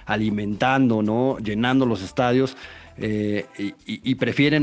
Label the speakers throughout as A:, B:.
A: alimentando, ¿no? Llenando los estadios. Y prefieren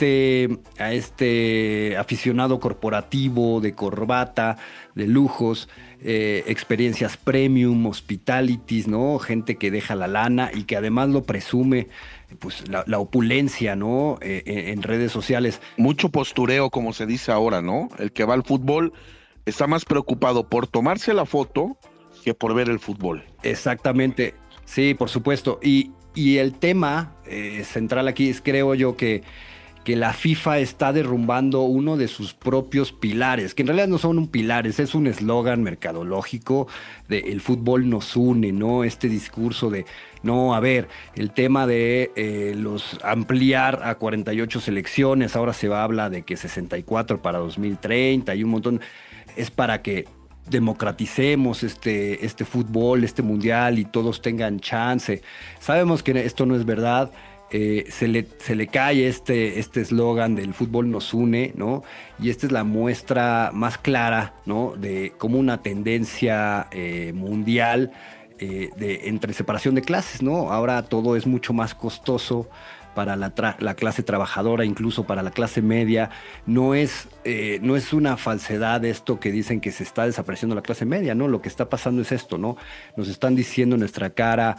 A: a este aficionado corporativo de corbata, de lujos, experiencias premium, hospitalities, ¿no? Gente que deja la lana y que además lo presume, pues la opulencia, ¿no? En redes sociales.
B: Mucho postureo, como se dice ahora, ¿no? El que va al fútbol está más preocupado por tomarse la foto que por ver el fútbol.
A: Exactamente, sí, por supuesto. Y el tema central aquí es, creo yo, que la FIFA está derrumbando uno de sus propios pilares, que en realidad no son un pilares, es un eslogan mercadológico de el fútbol nos une, ¿no? Este discurso de, no, a ver, el tema de los ampliar a 48 selecciones, ahora se va a hablar de que 64 para 2030 y un montón, es para que democraticemos este fútbol, este mundial y todos tengan chance. Sabemos que esto no es verdad. Se le cae este eslogan del fútbol nos une, ¿no? Y esta es la muestra más clara, ¿no? De cómo una tendencia mundial entre separación de clases, ¿no? Ahora todo es mucho más costoso para la clase trabajadora, incluso para la clase media. No es una falsedad esto que dicen que se está desapareciendo la clase media, ¿no? Lo que está pasando es esto, ¿no? Nos están diciendo en nuestra cara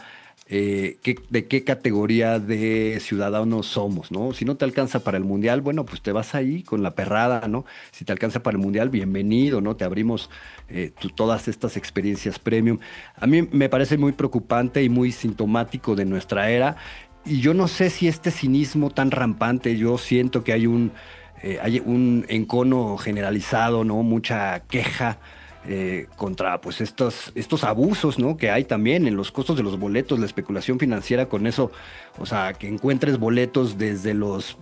A: de qué categoría de ciudadanos somos, ¿no? Si no te alcanza para el mundial, bueno, pues te vas ahí con la perrada, ¿no? Si te alcanza para el mundial, bienvenido, ¿no? Te abrimos todas estas experiencias premium. A mí me parece muy preocupante y muy sintomático de nuestra era. Y yo no sé si este cinismo tan rampante, yo siento que hay un encono generalizado, ¿no? Mucha queja contra pues estos abusos, ¿no? Que hay también en los costos de los boletos, la especulación financiera con eso, o sea, que encuentres boletos desde los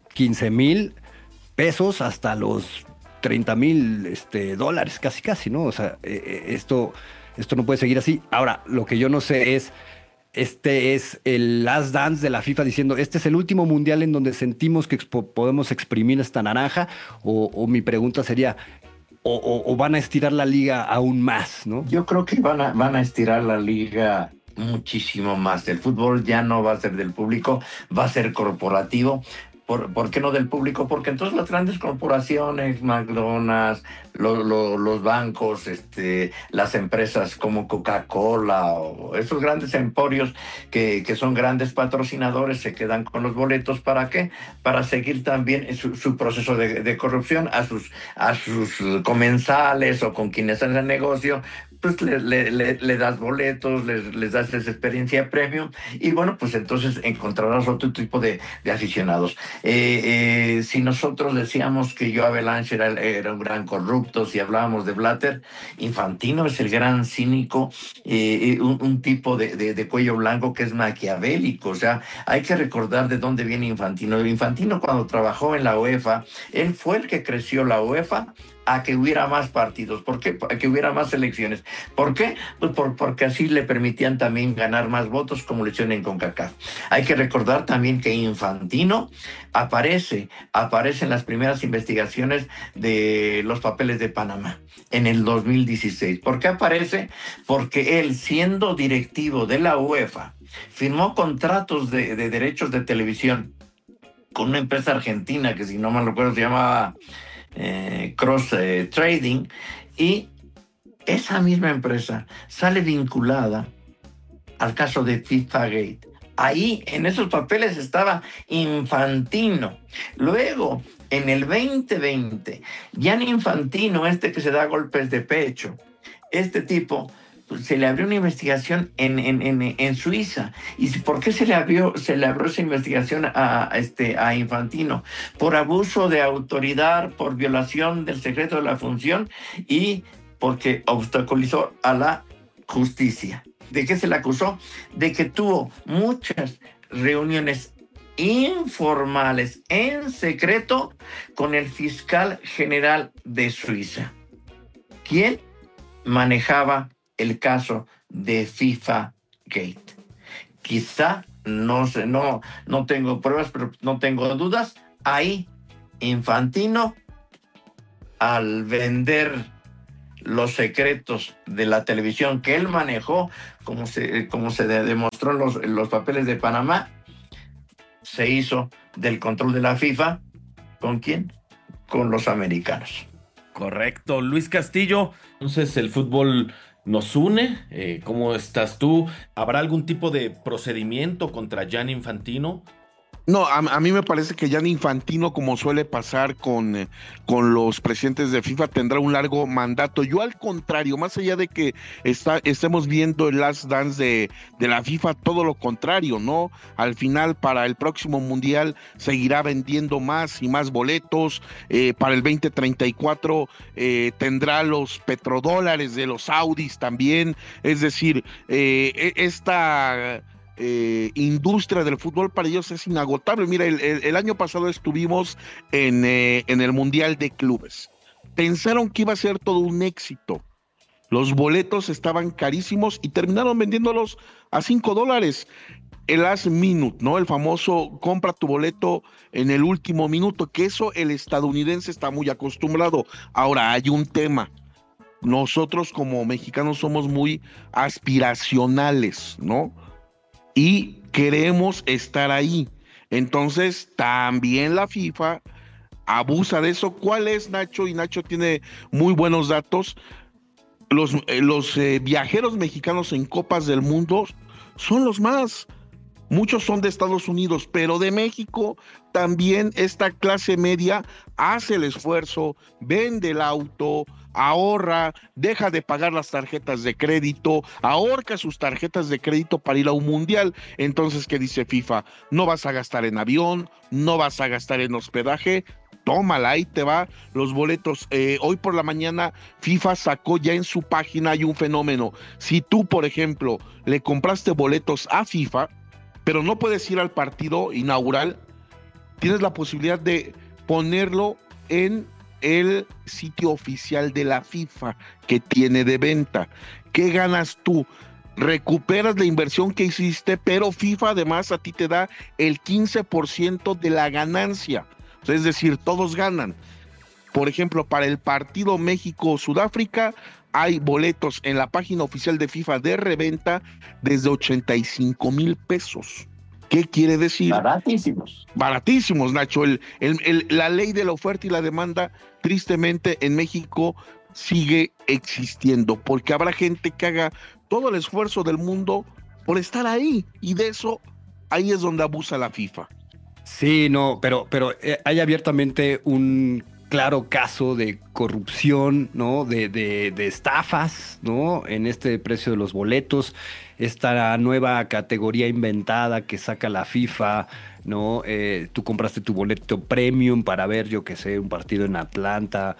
A: 15,000 pesos hasta los 30,000 dólares, casi casi, ¿no? O sea, esto no puede seguir así. Ahora, lo que yo no sé es, este es el last dance de la FIFA diciendo, este es el último mundial en donde sentimos que podemos exprimir esta naranja, o mi pregunta sería, o van a estirar la liga aún más, ¿no?
C: Yo creo que van a estirar la liga muchísimo más. El fútbol ya no va a ser del público, va a ser corporativo. ¿Por qué no del público? Porque entonces las grandes corporaciones, McDonald's, los bancos, las empresas como Coca-Cola o esos grandes emporios que son grandes patrocinadores se quedan con los boletos. ¿Para qué? Para seguir también su proceso de corrupción a sus comensales o con quienes hacen el negocio. Pues le das boletos, les das esa experiencia premium y bueno, pues entonces encontrarás otro tipo de aficionados. Si nosotros decíamos que Joe Avalanche era un gran corrupto, si hablábamos de Blatter, Infantino es el gran cínico, un tipo de cuello blanco que es maquiavélico. O sea, hay que recordar de dónde viene Infantino. Infantino, cuando trabajó en la UEFA, él fue el que creció la UEFA a que hubiera más partidos. ¿Por qué? A que hubiera más elecciones. ¿Por qué? Pues porque así le permitían también ganar más votos, como lo hicieron en CONCACAF. Hay que recordar también que Infantino aparece en las primeras investigaciones de los papeles de Panamá en el 2016. ¿Por qué aparece? Porque él, siendo directivo de la UEFA, firmó contratos de derechos de televisión con una empresa argentina que, si no mal recuerdo, se llamaba Cross Trading, y esa misma empresa sale vinculada al caso de FIFA Gate. Ahí en esos papeles estaba Infantino. Luego, en el 2020, Gianni Infantino, que se da golpes de pecho, este tipo, pues, se le abrió una investigación en Suiza. ¿Y por qué se le abrió esa investigación a Infantino? Por abuso de autoridad, por violación del secreto de la función y porque obstaculizó a la justicia. ¿De qué se le acusó? De que tuvo muchas reuniones informales en secreto con el fiscal general de Suiza, quien manejaba el caso de FIFA Gate. Quizá, no sé, no tengo pruebas, pero no tengo dudas, ahí Infantino, al vender los secretos de la televisión que él manejó, como se demostró en los papeles de Panamá, se hizo del control de la FIFA. ¿Con quién? Con los americanos.
D: Correcto, Luis Castillo. Entonces, el fútbol nos une. ¿Cómo estás tú? ¿Habrá algún tipo de procedimiento contra Gianni Infantino?
B: No, a mí me parece que Gianni Infantino, como suele pasar con los presidentes de FIFA, tendrá un largo mandato. Yo al contrario, más allá de que estemos viendo el Last Dance de la FIFA, todo lo contrario, ¿no? Al final, para el próximo Mundial, seguirá vendiendo más y más boletos. Para el 2034 tendrá los petrodólares de los Saudis también. Es decir, esta industria del fútbol para ellos es inagotable. Mira, el año pasado estuvimos en el Mundial de Clubes. Pensaron que iba a ser todo un éxito. Los boletos estaban carísimos y terminaron vendiéndolos a $5. El last minute, ¿no? El famoso compra tu boleto en el último minuto, que eso el estadounidense está muy acostumbrado. Ahora, hay un tema. Nosotros como mexicanos somos muy aspiracionales, ¿no? Y queremos estar ahí. Entonces, también la FIFA abusa de eso. ¿Cuál es, Nacho? Y Nacho tiene muy buenos datos. Los viajeros mexicanos en Copas del Mundo son los más. Muchos son de Estados Unidos, pero de México también esta clase media hace el esfuerzo, vende el auto, ahorra, deja de pagar las tarjetas de crédito, ahorca sus tarjetas de crédito para ir a un mundial. Entonces, ¿qué dice FIFA? No vas a gastar en avión, no vas a gastar en hospedaje. Tómala, ahí te va los boletos. Hoy por la mañana FIFA sacó ya en su página, hay un fenómeno. Si tú, por ejemplo, le compraste boletos a FIFA, pero no puedes ir al partido inaugural, tienes la posibilidad de ponerlo en el sitio oficial de la FIFA que tiene de venta. ¿Qué ganas tú? Recuperas la inversión que hiciste, pero FIFA además a ti te da el 15% de la ganancia. O sea, es decir, todos ganan. Por ejemplo, para el partido México-Sudáfrica hay boletos en la página oficial de FIFA de reventa desde 85,000 pesos. ¿Qué quiere decir?
C: Baratísimos.
B: Baratísimos, Nacho. La ley de la oferta y la demanda, tristemente, en México sigue existiendo, porque habrá gente que haga todo el esfuerzo del mundo por estar ahí, y de eso, ahí es donde abusa la FIFA.
A: Sí, no, pero hay abiertamente un claro caso de corrupción, ¿no? De estafas, ¿no? En este precio de los boletos, esta nueva categoría inventada que saca la FIFA, ¿no? Tú compraste tu boleto premium para ver, yo qué sé, un partido en Atlanta,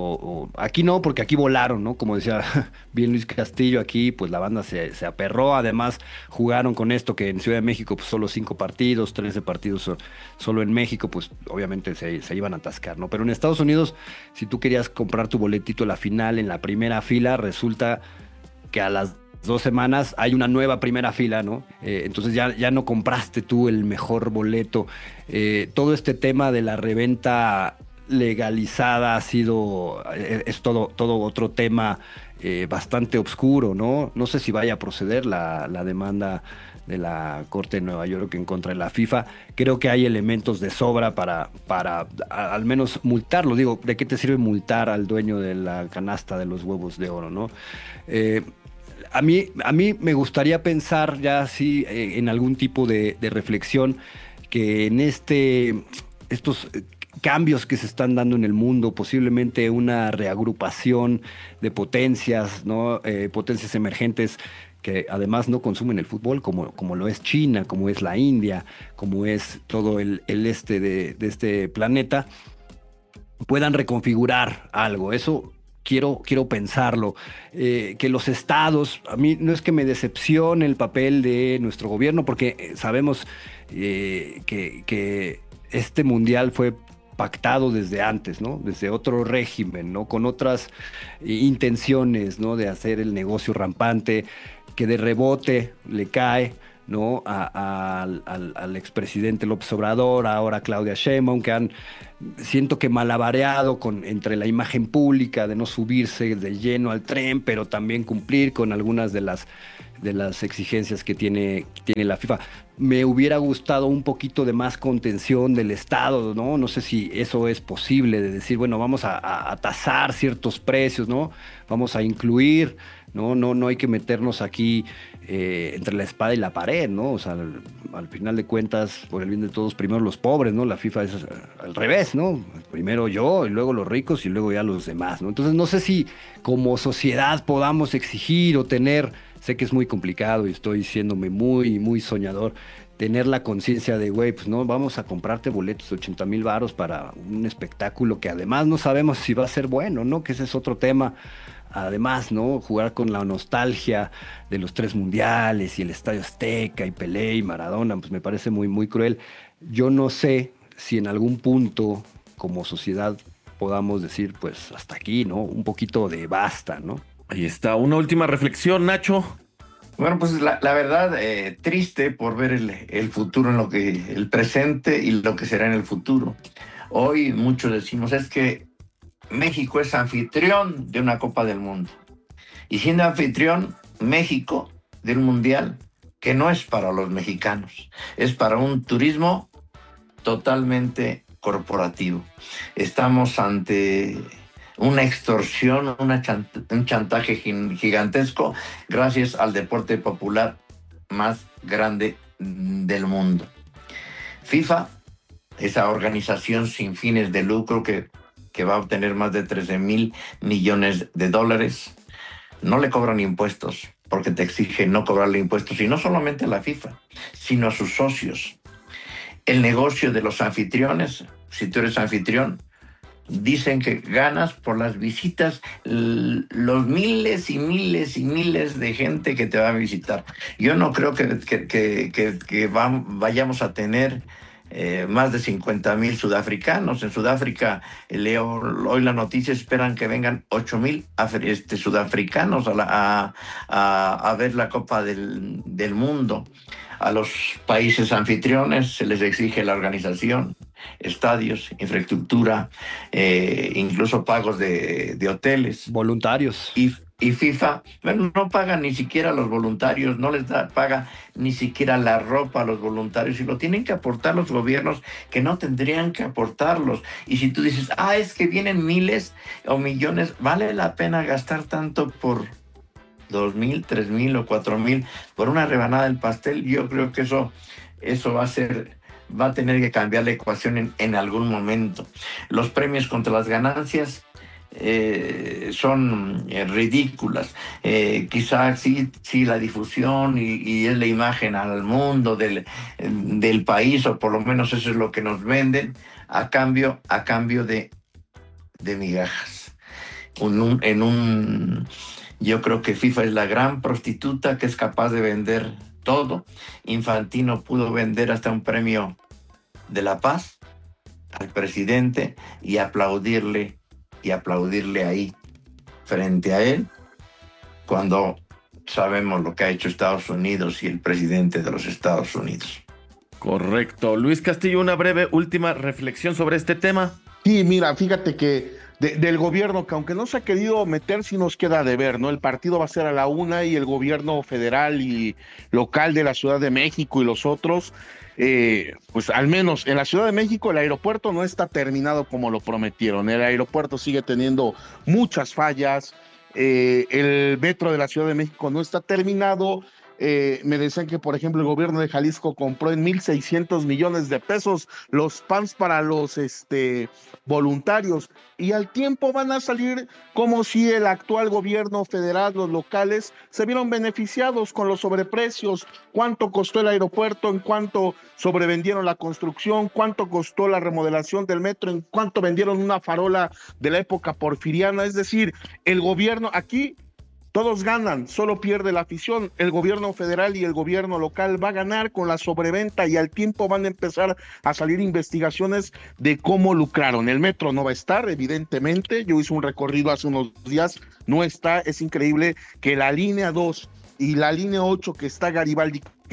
A: aquí no, porque aquí volaron, ¿no? Como decía bien Luis Castillo, aquí pues la banda se aperró. Además jugaron con esto que en Ciudad de México pues solo 5 partidos, 13 partidos solo en México, pues obviamente se iban a atascar, ¿no? Pero en Estados Unidos, si tú querías comprar tu boletito a la final en la primera fila, resulta que a las 2 semanas hay una nueva primera fila, ¿no? Entonces ya no compraste tú el mejor boleto. Todo este tema de la reventa legalizada ha sido, es todo otro tema bastante oscuro, ¿no? No sé si vaya a proceder la demanda de la Corte de Nueva York en contra de la FIFA. Creo que hay elementos de sobra para al menos multarlo. Digo, ¿de qué te sirve multar al dueño de la canasta de los huevos de oro, ¿no? A mí me gustaría pensar ya así en algún tipo de reflexión que en estos cambios que se están dando en el mundo, posiblemente una reagrupación de potencias, ¿no? Potencias emergentes que además no consumen el fútbol como lo es China, como es la India, como es todo el este de este planeta, puedan reconfigurar algo. Eso quiero pensarlo. Que los estados, a mí no es que me decepcione el papel de nuestro gobierno, porque sabemos que este mundial fue pactado desde antes, ¿no? Desde otro régimen, ¿no? Con otras intenciones, ¿no? De hacer el negocio rampante, que de rebote le cae, ¿no? Al expresidente López Obrador, ahora Claudia Sheinbaum, que siento que malabareado entre la imagen pública de no subirse de lleno al tren, pero también cumplir con algunas de las exigencias que tiene la FIFA. Me hubiera gustado un poquito de más contención del Estado, ¿no? No sé si eso es posible, de decir, bueno, vamos a tasar ciertos precios, ¿no? Vamos a incluir, ¿no? No hay que meternos aquí entre la espada y la pared, ¿no? O sea, al final de cuentas, por el bien de todos, primero los pobres, ¿no? La FIFA es al revés, ¿no? Primero yo, y luego los ricos, y luego ya los demás, ¿no? Entonces, no sé si como sociedad podamos exigir o tener, sé que es muy complicado y estoy siéndome muy, muy soñador, tener la conciencia de, güey, pues no, vamos a comprarte boletos de 80,000 varos para un espectáculo que además no sabemos si va a ser bueno, ¿no? Que ese es otro tema. Además, ¿no? Jugar con la nostalgia de los 3 mundiales y el Estadio Azteca y Pelé y Maradona, pues me parece muy, muy cruel. Yo no sé si en algún punto como sociedad podamos decir, pues hasta aquí, ¿no? Un poquito de basta, ¿no?
D: Ahí está, una última reflexión, Nacho.
C: Bueno, pues la verdad, triste por ver el futuro el presente y lo que será en el futuro. Hoy muchos decimos, es que México es anfitrión de una Copa del Mundo. Y siendo anfitrión, México de un mundial que no es para los mexicanos, es para un turismo totalmente corporativo. Estamos ante una extorsión, un chantaje gigantesco gracias al deporte popular más grande del mundo. FIFA, esa organización sin fines de lucro que va a obtener más de 13,000 millones de dólares, no le cobran impuestos porque te exige no cobrarle impuestos, y no solamente a la FIFA, sino a sus socios. El negocio de los anfitriones, si tú eres anfitrión, dicen que ganas por las visitas, los miles y miles y miles de gente que te va a visitar. Yo no creo que vayamos a tener más de 50,000 sudafricanos. En Sudáfrica, leo hoy la noticia, esperan que vengan 8,000 sudafricanos a ver la Copa del Mundo. A los países anfitriones se les exige la organización, estadios, infraestructura, incluso pagos de hoteles.
A: Voluntarios.
C: Y FIFA, bueno, no paga ni siquiera a los voluntarios, no les paga ni siquiera la ropa a los voluntarios, y lo tienen que aportar los gobiernos, que no tendrían que aportarlos. Y si tú dices, es que vienen miles o millones, ¿vale la pena gastar tanto por 2,000, 3,000 o 4,000 por una rebanada del pastel? Yo creo que eso va a tener que cambiar la ecuación en algún momento. Los premios contra las ganancias son ridículas. Quizás sí la difusión y es la imagen al mundo del país, o por lo menos eso es lo que nos venden, a cambio de migajas. Yo creo que FIFA es la gran prostituta que es capaz de vender todo. Infantino pudo vender hasta un premio de la paz al presidente y aplaudirle ahí frente a él, cuando sabemos lo que ha hecho Estados Unidos y el presidente de los Estados Unidos.
D: Correcto. Luis Castillo, una breve última reflexión sobre este tema.
B: Sí, mira, fíjate que del gobierno, que aunque no se ha querido meter, sí nos queda de ver, ¿no? El partido va a ser a la 1 y el gobierno federal y local de la Ciudad de México y los otros, pues al menos en la Ciudad de México el aeropuerto no está terminado como lo prometieron. El aeropuerto sigue teniendo muchas fallas, el metro de la Ciudad de México no está terminado. Me decían que, por ejemplo, el gobierno de Jalisco compró en 1,600 millones de pesos los PAMS para los voluntarios, y al tiempo van a salir como si el actual gobierno federal, los locales, se vieron beneficiados con los sobreprecios. ¿Cuánto costó el aeropuerto? ¿En cuánto sobrevendieron la construcción? ¿Cuánto costó la remodelación del metro? ¿En cuánto vendieron una farola de la época porfiriana? Es decir, el gobierno aquí, todos ganan, solo pierde la afición. El gobierno federal y el gobierno local va a ganar con la sobreventa, y al tiempo van a empezar a salir investigaciones de cómo lucraron. El metro no va a estar, evidentemente. Yo hice un recorrido hace unos días, no está. Es increíble que la línea 2 y la línea 8 que está Garibaldi,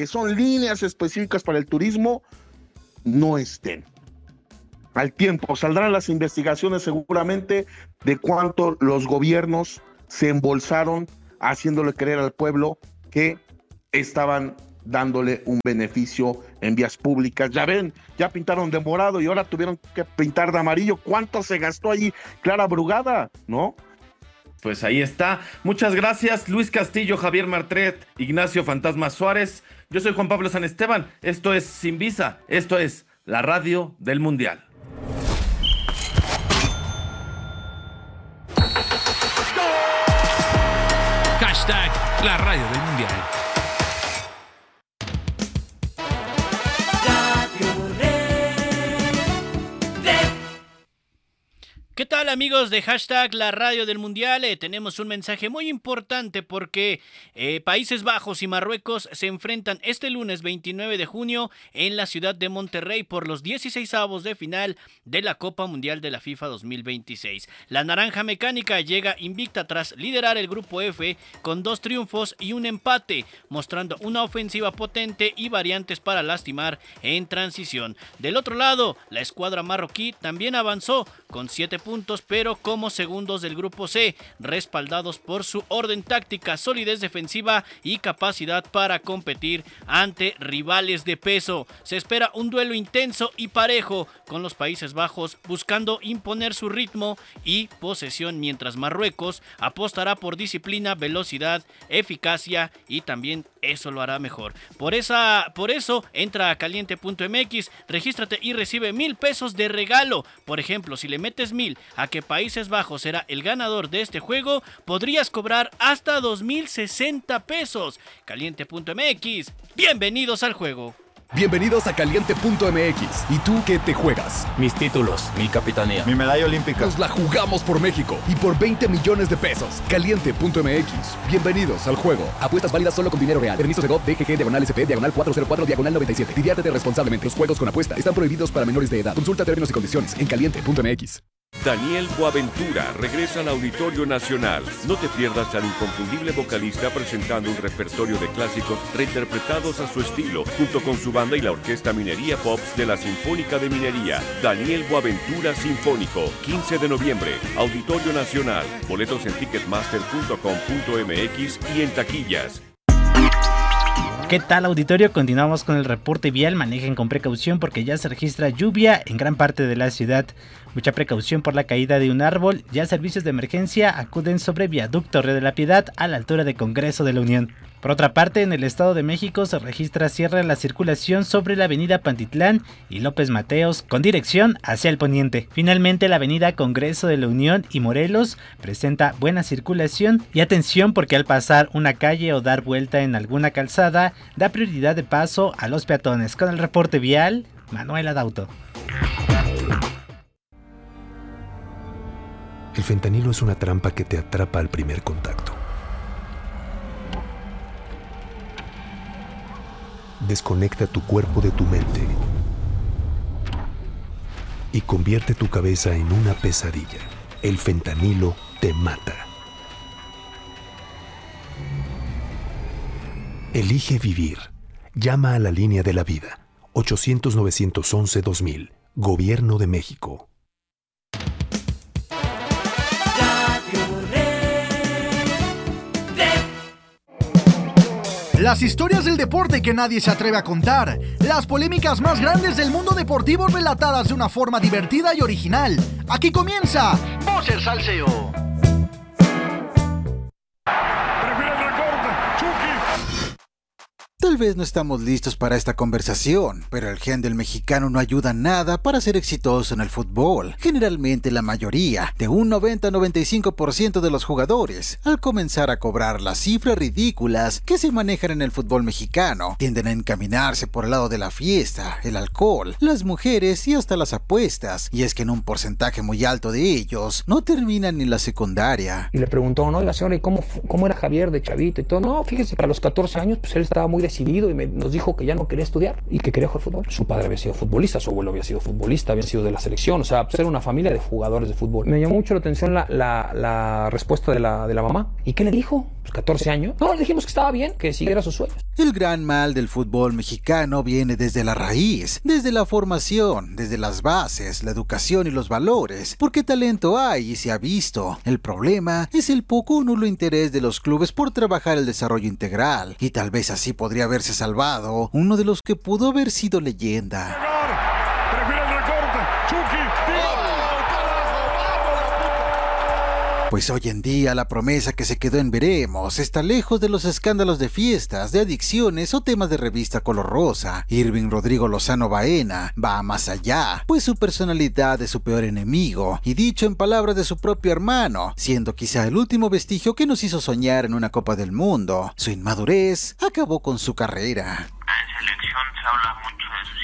B: que son líneas específicas para el turismo, no estén. Al tiempo saldrán las investigaciones seguramente de cuánto los gobiernos se embolsaron haciéndole creer al pueblo que estaban dándole un beneficio en vías públicas. Ya ven, ya pintaron de morado y ahora tuvieron que pintar de amarillo. ¿Cuánto se gastó allí Clara Brugada? ¿No?
D: Pues ahí está. Muchas gracias, Luis Castillo, Javier Martret, Ignacio Fantasma Suárez. Yo soy Juan Pablo San Esteban. Esto es Sin Visa. Esto es la radio del Mundial.
E: Hashtag la radio del Mundial.
F: ¿Qué tal, amigos de Hashtag la radio del Mundial? Tenemos un mensaje muy importante porque Países Bajos y Marruecos se enfrentan este lunes 29 de junio en la ciudad de Monterrey por los 16avos de final de la Copa Mundial de la FIFA 2026. La Naranja Mecánica llega invicta tras liderar el grupo F con 2 triunfos y un empate, mostrando una ofensiva potente y variantes para lastimar en transición. Del otro lado, la escuadra marroquí también avanzó con 7 puntos, pero como segundos del grupo C, respaldados por su orden táctica, solidez defensiva y capacidad para competir ante rivales de peso. Se espera un duelo intenso y parejo, con los Países Bajos buscando imponer su ritmo y posesión, mientras Marruecos apostará por disciplina, velocidad, eficacia y también eso lo hará mejor. Por eso entra a caliente.mx, regístrate y recibe 1,000 pesos de regalo. Por ejemplo, si le metes 1,000 a que Países Bajos será el ganador de este juego, podrías cobrar hasta 2,060 pesos. Caliente.mx, bienvenidos al juego.
G: Bienvenidos a Caliente.mx. ¿Y tú qué te juegas?
E: Mis títulos, mi capitanía,
H: mi medalla olímpica.
G: Nos la jugamos por México y por 20 millones de pesos. Caliente.mx. Bienvenidos al juego. Apuestas válidas solo con dinero real. Permiso de GOV, DGG, /SP, /404, /97. Diviértete responsablemente. Los juegos con apuesta están prohibidos para menores de edad. Consulta términos y condiciones en Caliente.mx.
I: Daniel Boaventura regresa al Auditorio Nacional. No te pierdas al inconfundible vocalista presentando un repertorio de clásicos reinterpretados a su estilo, junto con su banda y la Orquesta Minería Pops de la Sinfónica de Minería. Daniel Boaventura Sinfónico, 15 de noviembre, Auditorio Nacional. Boletos en ticketmaster.com.mx y en taquillas.
J: ¿Qué tal, auditorio? Continuamos con el reporte vial. Manejen con precaución porque ya se registra lluvia en gran parte de la ciudad. Mucha precaución por la caída de un árbol. Ya servicios de emergencia acuden sobre Viaducto Río de la Piedad a la altura de Congreso de la Unión. Por otra parte, en el Estado de México se registra cierre de la circulación sobre la avenida Pantitlán y López Mateos con dirección hacia el poniente. Finalmente, la avenida Congreso de la Unión y Morelos presenta buena circulación y atención porque al pasar una calle o dar vuelta en alguna calzada da prioridad de paso a los peatones. Con el reporte vial, Manuel Adauto.
K: El fentanilo es una trampa que te atrapa al primer contacto. Desconecta tu cuerpo de tu mente y convierte tu cabeza en una pesadilla. El fentanilo te mata. Elige vivir. Llama a la línea de la vida. 800-911-2000. Gobierno de México.
L: Las historias del deporte que nadie se atreve a contar. Las polémicas más grandes del mundo deportivo relatadas de una forma divertida y original. Aquí comienza Voz el Salseo.
M: Tal vez no estamos listos para esta conversación, pero el gen del mexicano no ayuda nada para ser exitoso en el fútbol. Generalmente la mayoría, de un 90-95% de los jugadores, al comenzar a cobrar las cifras ridículas que se manejan en el fútbol mexicano, tienden a encaminarse por el lado de la fiesta, el alcohol, las mujeres y hasta las apuestas. Y es que en un porcentaje muy alto de ellos no terminan ni la secundaria.
N: Y le preguntó, no, oiga señora, ¿y cómo era Javier de chavito y todo? No, fíjese, para los 14 años, pues él estaba muy
H: decidido y nos dijo que ya no quería estudiar y que quería jugar fútbol. Su padre había sido futbolista, su abuelo había sido futbolista, había sido de la selección, o sea, pues era una familia de jugadores de fútbol. Me llamó mucho la atención la respuesta de la mamá. ¿Y qué le dijo? Pues 14 años. No, le dijimos que estaba bien, que siguiera sus sueños.
M: El gran mal del fútbol mexicano viene desde la raíz, desde la formación, desde las bases, la educación y los valores, porque talento hay y se ha visto. El problema es el poco o nulo interés de los clubes por trabajar el desarrollo integral, y tal vez así podría haberse salvado uno de los que pudo haber sido leyenda. Pues hoy en día la promesa que se quedó en veremos está lejos de los escándalos de fiestas, de adicciones o temas de revista color rosa. Irving Rodrigo Lozano Baena va más allá, pues su personalidad es su peor enemigo, y dicho en palabras de su propio hermano, siendo quizá el último vestigio que nos hizo soñar en una Copa del Mundo, su inmadurez acabó con su carrera.
N: En selección se habla mucho